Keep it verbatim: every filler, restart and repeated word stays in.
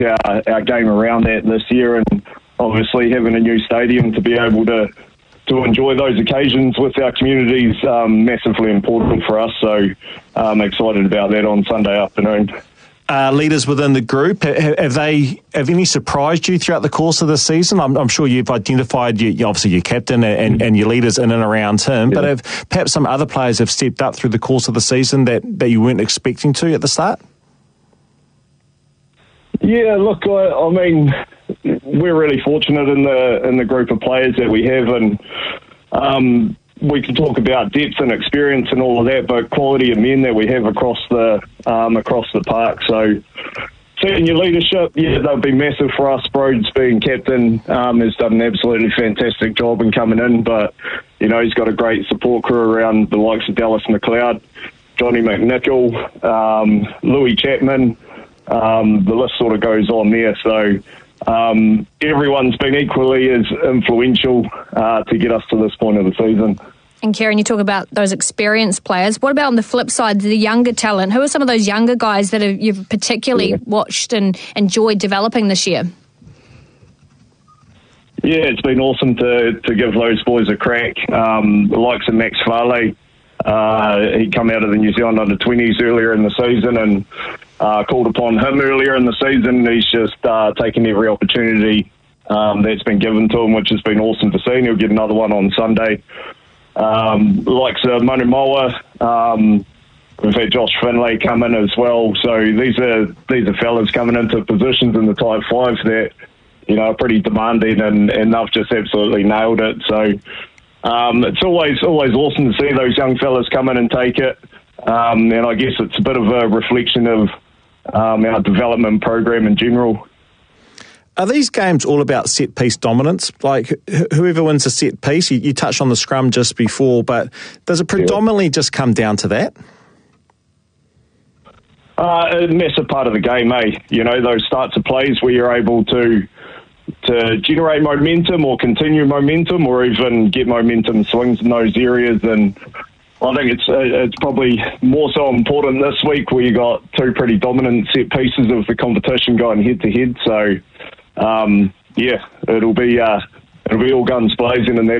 our, our game around that this year, and obviously having a new stadium to be able to to enjoy those occasions with our community is um, massively important for us. So I'm excited about that on Sunday afternoon. Uh, leaders within the group, have, have they have any surprised you throughout the course of the season? I'm, I'm sure you've identified you, obviously your captain and, and your leaders in and around him, yeah. But have perhaps some other players have stepped up through the course of the season that, that you weren't expecting to at the start? Yeah, look, I, I mean, we're really fortunate in the in the group of players that we have, and um, we can talk about depth and experience and all of that, but quality of men that we have across the um, across the park. So senior leadership, yeah, they'll be massive for us. Broads being captain um, has done an absolutely fantastic job in coming in, but you know he's got a great support crew around the likes of Dallas McLeod, Johnny McNichol, um, Louis Chapman. Um, the list sort of goes on there. So um, everyone's been equally as influential uh, to get us to this point of the season. And Kieran, you talk about those experienced players. What about on the flip side, the younger talent? Who are some of those younger guys that have, you've particularly yeah. watched and enjoyed developing this year? Yeah, it's been awesome to, to give those boys a crack. Um, the likes of Max Farley, uh, he come out of the New Zealand under twenties earlier in the season and uh, called upon him earlier in the season. He's just uh, taken every opportunity um, that's been given to him, which has been awesome to see, and he'll get another one on Sunday. Um, likes of Manu Moa, um, we've had Josh Finlay come in as well. So these are these are fellas coming into positions in the Type Five that you know are pretty demanding, and, and they've just absolutely nailed it. So um, it's always always awesome to see those young fellas come in and take it. Um, and I guess it's a bit of a reflection of um, our development program in general. Are these games all about set-piece dominance? Like, wh- whoever wins a set-piece, you, you touched on the scrum just before, but does it predominantly yeah. just come down to that? Uh, a massive part of the game, eh? You know, those starts of plays where you're able to to generate momentum or continue momentum or even get momentum swings in those areas. And I think it's uh, it's probably more so important this week where you got two pretty dominant set pieces of the competition going head-to-head. So, Um, yeah, it'll be uh, it'll be all guns blazing in that